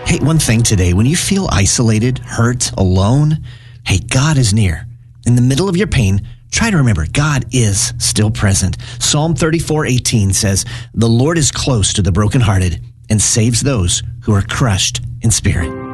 Hey, one thing today, when you feel isolated, hurt, alone, hey, God is near. In the middle of your pain, try to remember God is still present. Psalm 34:18 says, "The Lord is close to the brokenhearted and saves those who are crushed in spirit."